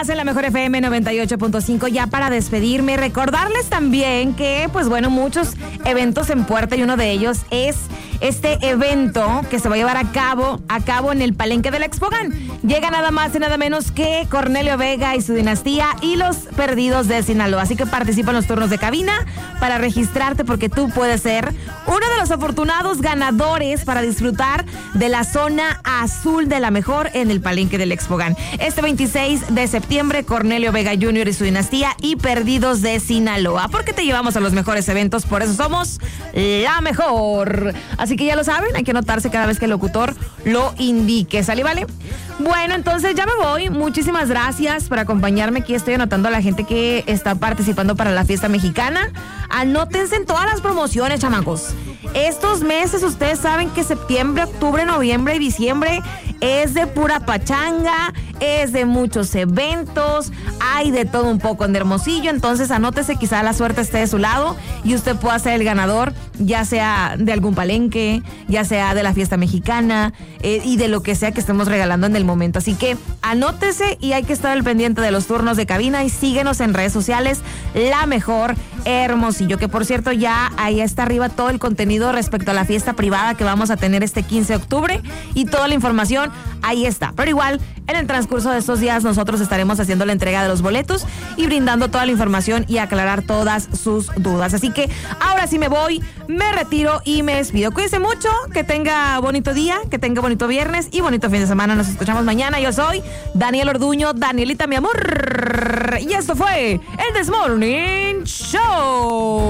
En la Mejor FM 98.5, ya para despedirme, recordarles también que, pues bueno, muchos eventos en puerta y uno de ellos es este evento que se va a llevar a cabo en el Palenque del Expogan. Llega nada más y nada menos que Cornelio Vega y su dinastía y los Perdidos de Sinaloa. Así que participa en los turnos de cabina para registrarte porque tú puedes ser uno de los afortunados ganadores para disfrutar de la zona azul de la Mejor en el Palenque del Expogan. Este 26 de septiembre, Cornelio Vega Jr. y su dinastía y Perdidos de Sinaloa. Porque te llevamos a los mejores eventos, por eso somos la Mejor. Así que ya lo saben, hay que anotarse cada vez que el locutor lo indique. ¿Sale, vale? Bueno, entonces ya me voy. Muchísimas gracias por acompañarme. Aquí estoy anotando a la gente que está participando para la fiesta mexicana. Anótense en todas las promociones, chamacos. Estos meses ustedes saben que septiembre, octubre, noviembre y diciembre es de pura pachanga, es de muchos eventos, hay de todo un poco en Hermosillo. Entonces anótese, quizá la suerte esté de su lado y usted pueda ser el ganador, ya sea de algún palenque, ya sea de la fiesta mexicana y de lo que sea que estemos regalando en el momento. Así que anótese y hay que estar al pendiente de los turnos de cabina y síguenos en redes sociales, La Mejor Hermosillo, que por cierto ya ahí está arriba todo el contenido respecto a la fiesta privada que vamos a tener este 15 de octubre y toda la información ahí está. Pero igual en el transcurso de estos días nosotros estaremos haciendo la entrega de los boletos y brindando toda la información y aclarar todas sus dudas. Así que ahora sí me voy, me retiro y me despido. Cuídense mucho, que tenga bonito día, que tenga bonito viernes y bonito fin de semana. Nos escuchamos mañana. Yo soy Daniel Orduño, Danielita mi amor, y esto fue el This Morning Show.